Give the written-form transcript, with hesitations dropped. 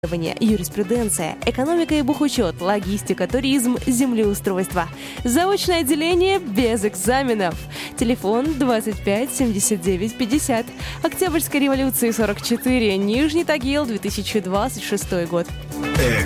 юриспруденция, экономика и бухучет, логистика, туризм, землеустройство. Заочное отделение без экзаменов. Телефон 25 79 50. Октябрьской революции 44. Нижний Тагил, 2026 год.